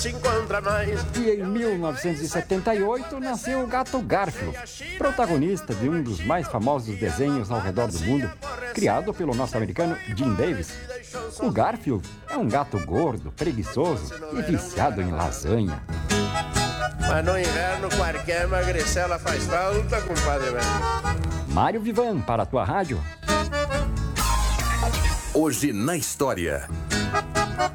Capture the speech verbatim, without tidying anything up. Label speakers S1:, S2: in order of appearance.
S1: E em mil novecentos e setenta e oito nasceu o gato Garfield, protagonista de um dos mais famosos desenhos ao redor do mundo, criado pelo norte-americano Jim Davis. O Garfield é um gato gordo, preguiçoso e viciado em lasanha.
S2: Mas no inverno qualquer magricela faz falta, compadre velho.
S1: Mário Vivan, para a tua rádio.
S3: Hoje na história.